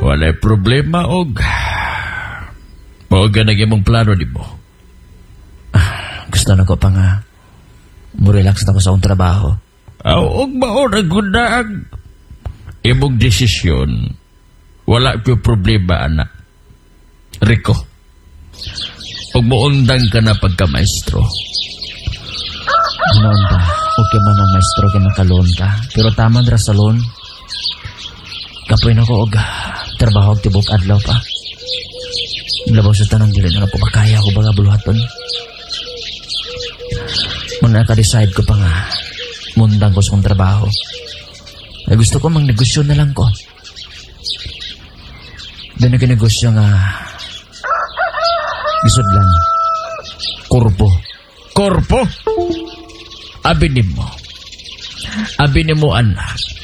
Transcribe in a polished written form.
Walay problema og ganag imong plano di mo. Gusto na ko pa nga mo-relax na ko sa akong trabaho. Og mauna guna ang imong desisyon. Wala ko problema, anak. Rico, og muundang ka na pagka-maestro. Noon ba? Okay man ang maestro kay makaloon ka. Pero tama dra sa loan. Kapoy na ko og trabaho og tibok adlaw pa. Labaw sa tanang dili na po makaya ko baga buluhaton. Muna ka-decide ko pa nga mundang ko sa kong trabaho. Ay gusto ko magnegosyo na lang ko. Doon nag-negosyo nga gisudlan. Korpo. Korpo? Abinin mo, anak.